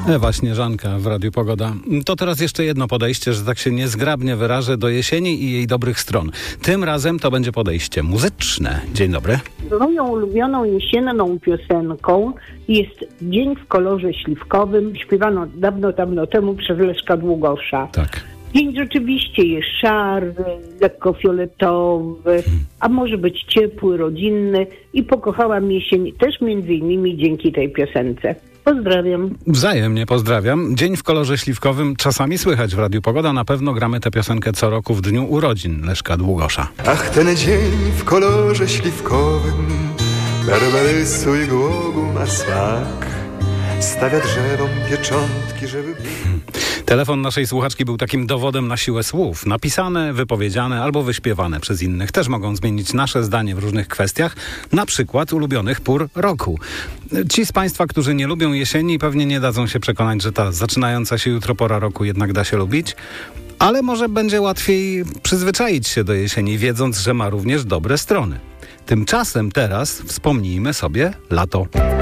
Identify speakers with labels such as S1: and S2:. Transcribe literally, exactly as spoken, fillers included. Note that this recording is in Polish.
S1: Ewa Śnieżanka w Radiu Pogoda. To teraz jeszcze jedno podejście, że tak się niezgrabnie wyrażę, do jesieni i jej dobrych stron. Tym razem to będzie podejście muzyczne. Dzień dobry.
S2: Moją ulubioną jesienną piosenką jest Dzień w kolorze śliwkowym, śpiewano dawno, dawno temu przez Leszka Długosza.
S1: Tak.
S2: Dzień rzeczywiście jest szary, lekko fioletowy, a może być ciepły, rodzinny i pokochałam jesień też między innymi dzięki tej piosence. Pozdrawiam.
S1: Wzajemnie pozdrawiam. Dzień w kolorze śliwkowym czasami słychać w Radiu Pogoda. Na pewno gramy tę piosenkę co roku w dniu urodzin Leszka Długosza.
S3: Ach, ten dzień w kolorze śliwkowym, berberysu i głogu ma smak. Stawia drzewom pieczątki, żeby...
S1: Telefon naszej słuchaczki był takim dowodem na siłę słów. Napisane, wypowiedziane albo wyśpiewane przez innych też mogą zmienić nasze zdanie w różnych kwestiach, na przykład ulubionych pór roku. Ci z Państwa, którzy nie lubią jesieni, pewnie nie dadzą się przekonać, że ta zaczynająca się jutro pora roku jednak da się lubić. Ale może będzie łatwiej przyzwyczaić się do jesieni, wiedząc, że ma również dobre strony. Tymczasem teraz wspomnijmy sobie lato.